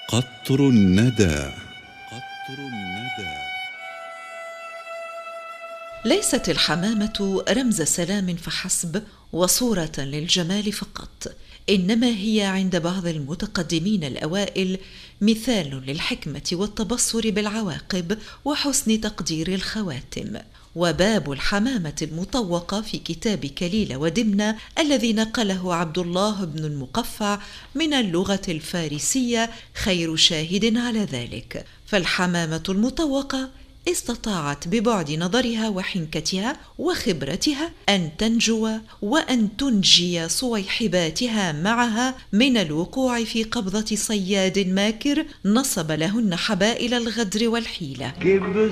قطر الندى. قطر الندى. ليست الحمامة رمز سلام فحسب وصورة للجمال فقط، إنما هي عند بعض المتقدمين الأوائل مثال للحكمة والتبصر بالعواقب وحسن تقدير الخواتم. وباب الحمامة المطوقة في كتاب كليل ودمنة الذي نقله عبد الله بن المقفع من اللغة الفارسية خير شاهد على ذلك. فالحمامة المطوقة استطاعت ببعد نظرها وحنكتها وخبرتها أن تنجو وأن تنجي صويحباتها معها من الوقوع في قبضة صياد ماكر نصب لهن حبائل الغدر والحيلة.